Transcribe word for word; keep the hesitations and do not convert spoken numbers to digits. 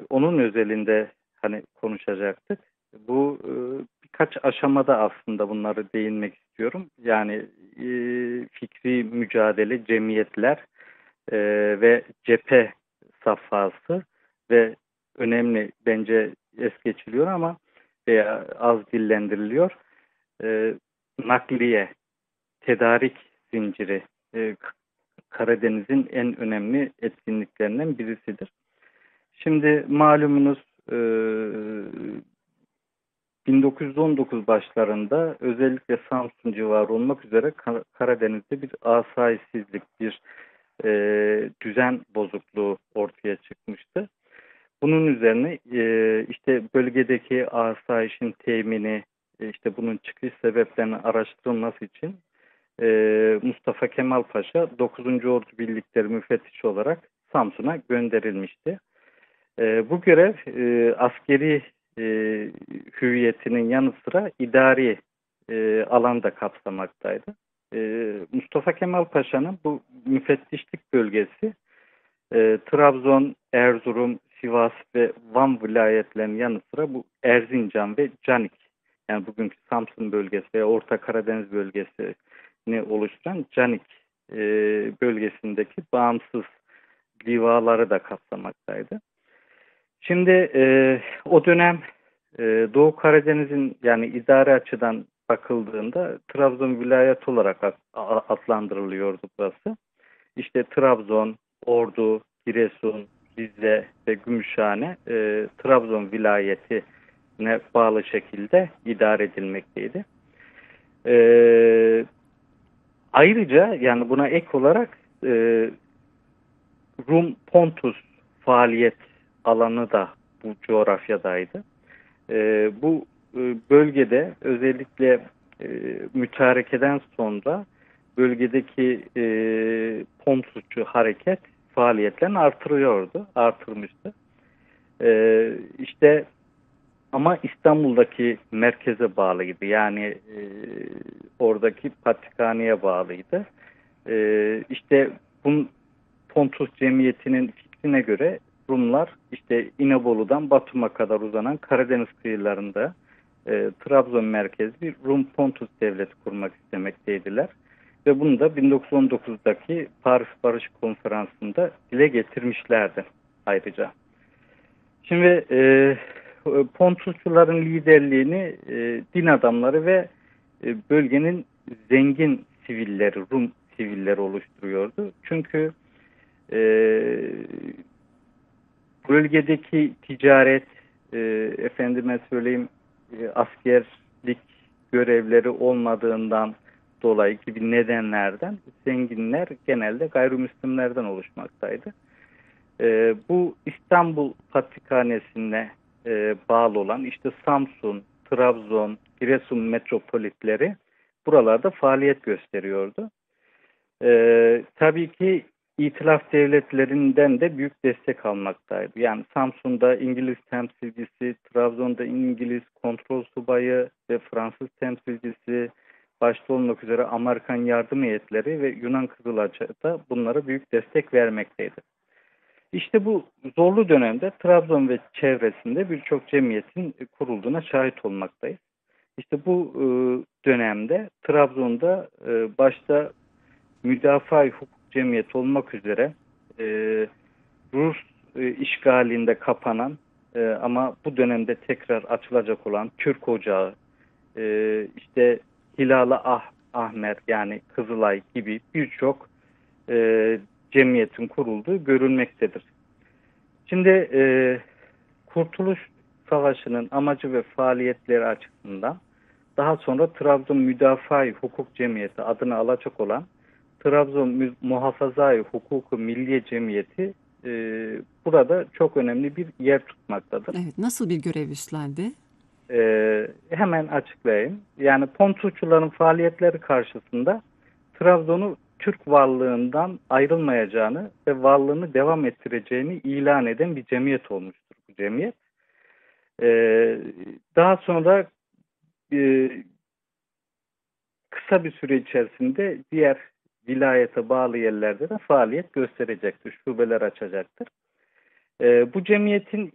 onun özelinde hani konuşacaktık. Bu e, birkaç aşamada aslında bunları değinmek istiyorum. Yani e, fikri mücadele, cemiyetler e, ve cephe safhası ve önemli bence es geçiliyor ama veya az dillendiriliyor. E, nakliye, tedarik zinciri e, Karadeniz'in en önemli etkinliklerinden birisidir. Şimdi malumunuz e, bin dokuz yüz on dokuz başlarında özellikle Samsun civarı olmak üzere Karadeniz'de bir asayişsizlik, bir e, düzen bozukluğu ortaya çıkmıştı. Bunun üzerine e, işte bölgedeki asayişin temini, e, işte bunun çıkış sebeplerinin araştırılması için e, Mustafa Kemal Paşa dokuzuncu Ordu Birlikleri müfettişi olarak Samsun'a gönderilmişti. E, bu görev e, askeri e, hüviyetinin yanı sıra idari e, alanda kapsamaktaydı. E, Mustafa Kemal Paşa'nın bu müfettişlik bölgesi e, Trabzon, Erzurum, Sivas ve Van vilayetlerinin yanı sıra bu Erzincan ve Canik, yani bugünkü Samsun bölgesi ve Orta Karadeniz bölgesini oluşturan Canik e, bölgesindeki bağımsız livaları da kapsamaktaydı. Şimdi e, o dönem e, Doğu Karadeniz'in, yani idari açıdan bakıldığında Trabzon vilayet olarak adlandırılıyordu burası. İşte Trabzon, Ordu, Giresun, Rize ve Gümüşhane e, Trabzon vilayetine bağlı şekilde idare edilmekteydi. E, ayrıca yani buna ek olarak e, Rum Pontus faaliyet alanı da bu coğrafyadaydı. E, bu e, bölgede özellikle e, mütarekeden sonra bölgedeki e, Pontusçu hareket faaliyetlerini artırıyordu, artırmıştı. E, işte ama İstanbul'daki merkeze bağlıydı. Yani e, oradaki Patrikhane'ye bağlıydı. E, işte bunun Pontus Cemiyeti'nin fikrine göre Rumlar işte İnebolu'dan Batum'a kadar uzanan Karadeniz kıyılarında e, Trabzon merkezli bir Rum Pontus devleti kurmak istemekteydiler. Ve bunu da bin dokuz yüz on dokuzdaki Paris Barış Konferansı'nda dile getirmişlerdi ayrıca. Şimdi e, Pontusçuların liderliğini e, din adamları ve e, bölgenin zengin sivilleri, Rum sivilleri oluşturuyordu. Çünkü e, bölgedeki ticaret, e, efendime söyleyeyim e, askerlik görevleri olmadığından dolayı gibi nedenlerden zenginler genelde gayrimüslimlerden oluşmaktaydı. E, bu İstanbul Patrikhanesi'ne e, bağlı olan işte Samsun, Trabzon, Giresun metropolitleri buralarda faaliyet gösteriyordu. E, tabii ki İtilaf devletlerinden de büyük destek almaktaydı. Yani Samsun'da İngiliz temsilcisi, Trabzon'da İngiliz kontrol subayı ve Fransız temsilcisi başta olmak üzere Amerikan yardım heyetleri ve Yunan Kızılacı da bunlara büyük destek vermekteydi. İşte bu zorlu dönemde Trabzon ve çevresinde birçok cemiyetin kurulduğuna şahit olmaktayız. İşte bu e, dönemde Trabzon'da e, başta Müdafaa Hukuk Cemiyeti olmak üzere e, Rus e, işgalinde kapanan e, ama bu dönemde tekrar açılacak olan Türk Ocağı, e, işte Hilal-i ah Ahmer yani Kızılay gibi birçok e, cemiyetin kurulduğu görülmektedir. Şimdi e, Kurtuluş Savaşı'nın amacı ve faaliyetleri açısından daha sonra Trabzon Müdafaa Hukuk Cemiyeti adını alacak olan Trabzon Muhafaza-i Hukuku Milliye Cemiyeti e, burada çok önemli bir yer tutmaktadır. Evet, nasıl bir görev üstlendi? E, hemen açıklayayım. Yani Pontusçuların faaliyetleri karşısında Trabzon'u Türk varlığından ayrılmayacağını ve varlığını devam ettireceğini ilan eden bir cemiyet olmuştur bu cemiyet. E, daha sonra e, kısa bir süre içerisinde diğer vilayete bağlı yerlerde de faaliyet gösterecektir, şubeler açacaktır. E, bu cemiyetin